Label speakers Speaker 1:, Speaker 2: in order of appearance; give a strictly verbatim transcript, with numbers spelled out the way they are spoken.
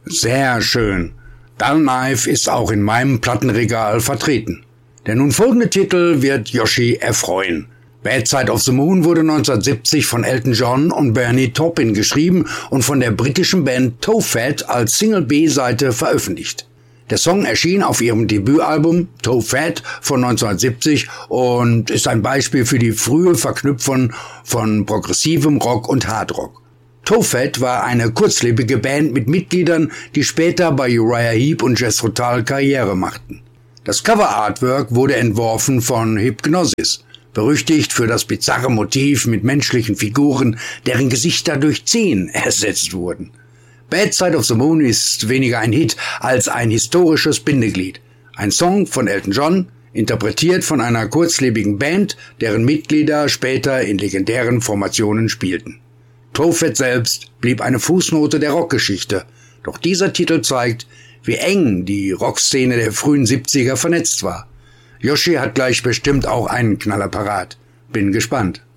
Speaker 1: Sehr schön. Dull Knife ist auch in meinem Plattenregal vertreten. Der nun folgende Titel wird Yoshi erfreuen. Bad Side of the Moon wurde neunzehnhundertsiebzig von Elton John und Bernie Taupin geschrieben und von der britischen Band Toe Fat als Single-B-Seite veröffentlicht. Der Song erschien auf ihrem Debütalbum Toe Fat von neunzehnhundertsiebzig und ist ein Beispiel für die frühe Verknüpfung von progressivem Rock und Hardrock. Toe Fat war eine kurzlebige Band mit Mitgliedern, die später bei Uriah Heep und Jethro Tull Karriere machten. Das Cover-Artwork wurde entworfen von Hypgnosis, berüchtigt für das bizarre Motiv mit menschlichen Figuren, deren Gesichter durch Zehen ersetzt wurden. Bad Side of the Moon ist weniger ein Hit als ein historisches Bindeglied. Ein Song von Elton John, interpretiert von einer kurzlebigen Band, deren Mitglieder später in legendären Formationen spielten. Toe Fat selbst blieb eine Fußnote der Rockgeschichte, doch dieser Titel zeigt, wie eng die Rockszene der frühen siebziger vernetzt war. Yoshi hat gleich bestimmt auch einen Knaller parat. Bin gespannt.